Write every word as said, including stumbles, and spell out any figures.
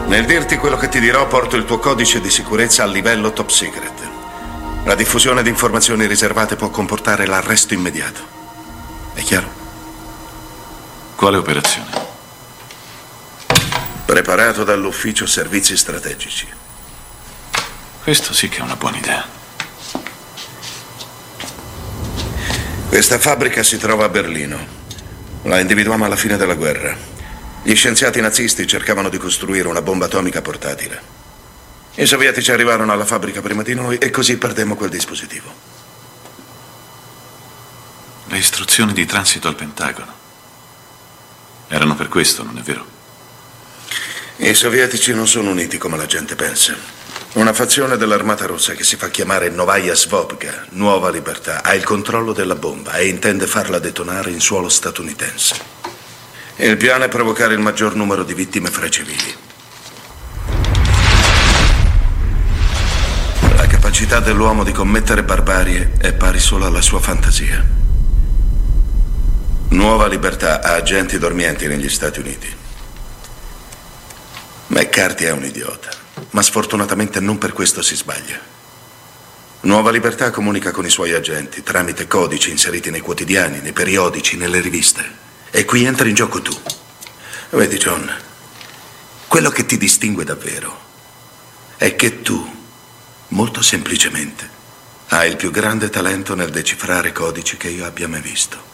Nel dirti quello che ti dirò, porto il tuo codice di sicurezza al livello top secret. La diffusione di informazioni riservate può comportare l'arresto immediato. È chiaro? Quale operazione? Preparato dall'ufficio servizi strategici. Questo sì che è una buona idea. Questa fabbrica si trova a Berlino. La individuammo alla fine della guerra. Gli scienziati nazisti cercavano di costruire una bomba atomica portatile. I sovietici arrivarono alla fabbrica prima di noi e così perdemmo quel dispositivo. Le istruzioni di transito al Pentagono erano per questo, non è vero? I sovietici non sono uniti come la gente pensa. Una fazione dell'Armata Rossa che si fa chiamare Novaya Svobga, Nuova Libertà, ha il controllo della bomba e intende farla detonare in suolo statunitense. Il piano è provocare il maggior numero di vittime fra i civili. La capacità dell'uomo di commettere barbarie è pari solo alla sua fantasia. Nuova Libertà ha agenti dormienti negli Stati Uniti. McCarthy è un idiota, ma sfortunatamente non per questo si sbaglia. Nuova Libertà comunica con i suoi agenti tramite codici inseriti nei quotidiani, nei periodici, nelle riviste. E qui entra in gioco tu. Vedi, John, quello che ti distingue davvero è che tu, molto semplicemente, hai il più grande talento nel decifrare codici che io abbia mai visto.